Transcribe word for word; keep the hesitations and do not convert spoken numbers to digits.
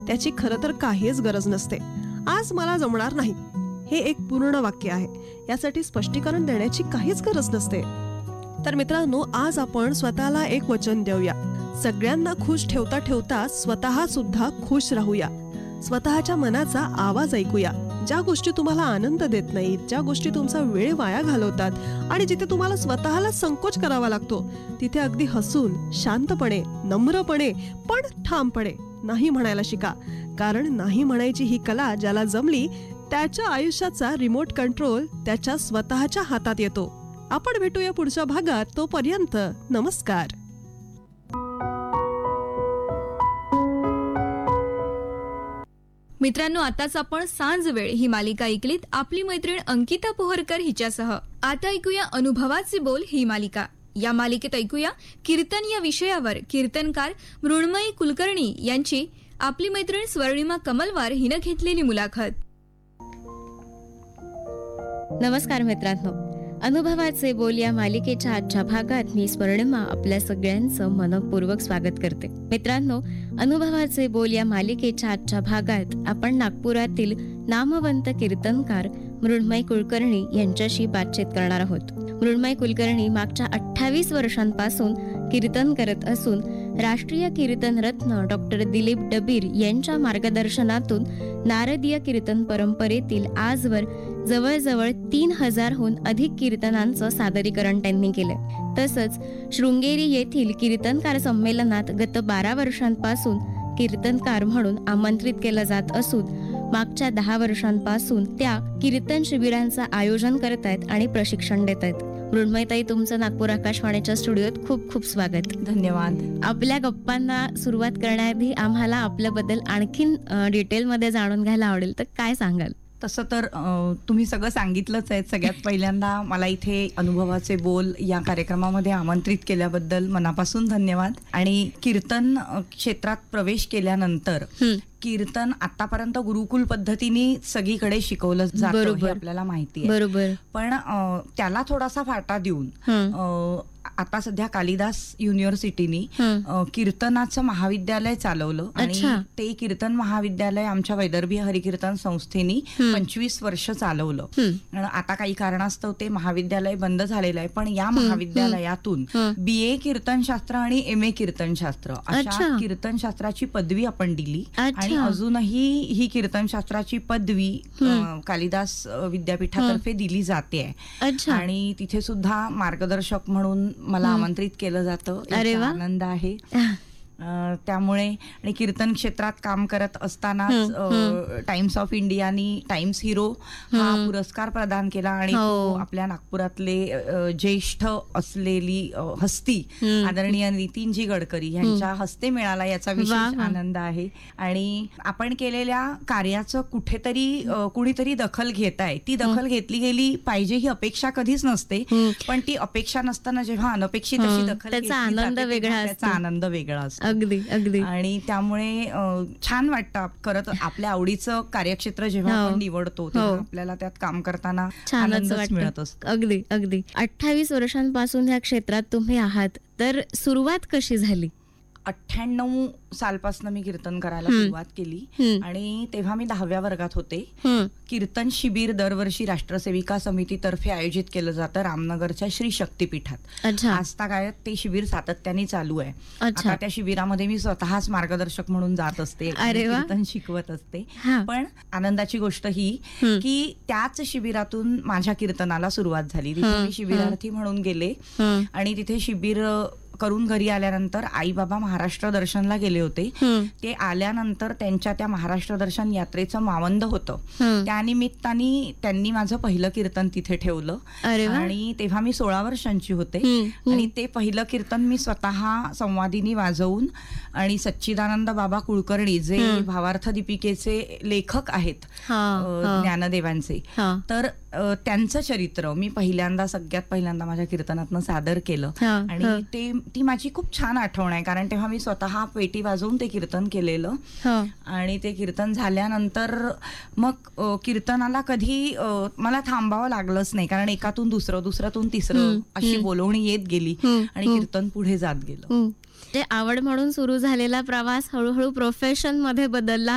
त्याची खरं तर काहीच गरज नसते. आज मला जमणार नाही हे एक पूर्ण वाक्य आहे. यासाठी स्पष्टीकरण देण्याची काहीच गरज नसते. तर मित्रांनो, आज आपण स्वतःला एक वचन देऊया. सगळ्यांना खुश ठेवता ठेवता स्वतः सुद्धा खुश राहूया. स्वतःच्या मनाचा आवाज ऐकूया. ज्या गोष्टी तुम्हाला आनंद देत नाहीत, ज्या गोष्टी तुमचा वेळ वाया घालवतात आणि जिथे तुम्हाला स्वतःला संकोच करावा लागतो, तिथे अगदी हसून, शांतपणे, नम्रपणे पण ठामपणे नाही म्हणायला शिका. कारण नाही म्हणायची ही कला ज्याला जमली, त्याच्या आयुष्याचा रिमोट कंट्रोल त्याच्या स्वतःच्या हातात येतो. आपण भेटूया पुढच्या भागात. तोपर्यंत नमस्कार. मित्रांनो, आताच आपण सांज वेळ ही मालिका ऐकलीत आपली मैत्रीण अंकिता पोहरकर हिच्यासह. आता ऐकूया अनुभवाचे बोल ही मालिका. या मालिकेत ऐकूया कीर्तन या विषयावर कीर्तनकार मृण्मयी कुलकर्णी यांची आपली मैत्रीण स्वर्णिमा कमलवार हिनं घेतलेली मुलाखत. नमस्कार मित्रांनो, अनुभवाचे बोल या मालिकेच्या आजच्या भागात मी स्वर्णिमा आपल्या सगळ्यांचं मनपूर्वक स्वागत करते. मित्रांनो, अनुभवाचे बोल या मालिकेच्या आजच्या भागात आपण नागपुरातील नामवंत कीर्तनकार मृण्मयी कुलकर्णी यांच्याशी बातचीत करणार आहोत. मृण्मयी कुलकर्णी मागच्या अठ्ठावीस वर्षांपासून कीर्तन करत असून राष्ट्रीय कीर्तन रत्न डॉक्टर दिलीप डबीर यांच्या मार्गदर्शनातून नारदीय कीर्तन परंपरेतील आजवर जवळजवळ तीन हजारहून अधिक कीर्तनांचं सादरीकरण त्यांनी केले. तसंच शृंगेरी येथील कीर्तनकार संमेलनात गत बारा वर्षांपासून कीर्तनकार म्हणून आमंत्रित केलं जात असून मागच्या दहा वर्षांपासून त्या कीर्तन शिबिरांचं आयोजन करत आहेत आणि प्रशिक्षण देत आहेत. मृण्मयीताई, तुमचं नागपूर आकाशवाणीच्या स्टुडिओत खूप खूप स्वागत. धन्यवाद. आपल्या गप्पांना सुरुवात करण्याआधी आम्हाला आपल्याबद्दल आणखीन डिटेलमध्ये जाणून घ्यायला आवडेल, तर काय सांगाल? तसं तर तुम्ही सगळं सांगितलंच आहे. सगळ्यात पहिल्यांदा मला इथे अनुभवाचे बोल या कार्यक्रमामध्ये आमंत्रित केल्याबद्दल मनापासून धन्यवाद. आणि कीर्तन क्षेत्रात प्रवेश केल्यानंतर कीर्तन आतापर्यंत गुरुकुल पद्धतीने सगळीकडे शिकवलं जातं हे आपल्याला माहिती आहे. बरोबर. पण त्याला थोडासा फाटा देऊन आता सध्या कालिदास युनिव्हर्सिटीनी कीर्तनाचं महाविद्यालय चालवलं आणि ते कीर्तन महाविद्यालय आमच्या वैदर्भी हरिकीर्तन संस्थेनी पंचवीस वर्ष चालवलं. आता काही कारणास्तव ते महाविद्यालय बंद झालेलं आहे. पण या महाविद्यालयातून बी ए कीर्तनशास्त्र आणि एम ए कीर्तनशास्त्र अशा कीर्तनशास्त्राची पदवी आपण दिली आणि अजूनही ही कीर्तनशास्त्राची पदवी कालिदास विद्यापीठातर्फे दिली जाते आहे. आणि तिथे सुद्धा मार्गदर्शक म्हणून मला आमंत्रित केलं जातं. याचा आनंद आहे. त्यामुळे आणि कीर्तन क्षेत्रात काम करत असतानाच टाइम्स ऑफ इंडियानी टाइम्स हिरो हा पुरस्कार प्रदान केला आणि तो आपल्या नागपुरातले ज्येष्ठ असलेली हस्ती आदरणीय नितीनजी गडकरी यांच्या हस्ते मिळाला. याचा विशेष आनंद आहे. आणि आपण केलेल्या कार्याचं कुठेतरी कुणीतरी दखल घेत आहे. ती दखल घेतली गेली पाहिजे ही अपेक्षा कधीच नसते. पण ती अपेक्षा नसताना जेव्हा अनपेक्षित अशी दखल त्याचा आनंद वेगळा त्याचा आनंद वेगळा असतो. अगदी अगदी. आणि त्यामुळे छान वाटतं. खरं तर आपल्या आवडीचं कार्यक्षेत्र जेव्हा आपण निवडतो तेव्हा आपल्याला त्यात काम करताना छानच मिळत असतं. अगदी अगदी. अठ्ठावीस वर्षांपासून या क्षेत्रात तुम्ही आहात, तर सुरुवात कशी झाली? अठ्ठ्याण्णव सालपासून मी कीर्तन करायला सुरुवात केली आणि तेव्हा मी दहाव्या वर्गात होते. कीर्तन शिबिर दरवर्षी राष्ट्रसेविका समितीतर्फे आयोजित केलं जातं रामनगरच्या श्री शक्तीपीठात. आजतागायत ते शिबिर सातत्याने चालू आहे. आता त्या शिबिरामध्ये मी स्वतःच मार्गदर्शक म्हणून जात असते, कीर्तन शिकवत असते. पण आनंदाची गोष्ट ही की त्याच शिबिरातून माझ्या कीर्तनाला सुरुवात झाली. तिथे मी शिबिरार्थी म्हणून गेले आणि तिथे शिबिर करून घरी आल्यानंतर आई बाबा महाराष्ट्र दर्शनला गेले होते. ते आल्यानंतर त्यांच्या त्या महाराष्ट्र दर्शन यात्रेचं मावंद होतं. त्यानिमित्ताने त्यांनी माझं पहिलं कीर्तन तिथे ठेवलं आणि तेव्हा मी सोळा वर्षांची होते. आणि ते पहिलं कीर्तन मी स्वतः संवादिनी वाजवून आणि सच्चिदानंद बाबा कुलकर्णी जे भावार्थ दीपिकेचे लेखक आहेत ज्ञानदेवांचे, तर त्यांचं चरित्र मी पहिल्यांदा सगळ्यात पहिल्यांदा माझ्या कीर्तनातनं सादर केलं. आणि ते ती माझी खूप छान आठवण आहे. कारण तेव्हा मी स्वतः पेटी वाजवून ते कीर्तन केलेलं. आणि ते कीर्तन झाल्यानंतर मग कीर्तनाला कधी मला थांबावं लागलंच नाही. कारण एकातून दुसरं दुसऱ्यातून तिसरं अशी बोलवणी येत गेली आणि कीर्तन पुढे जात गेलं. आवड म्हणून सुरू झालेला प्रवास हळूहळू प्रोफेशन मध्ये बदलला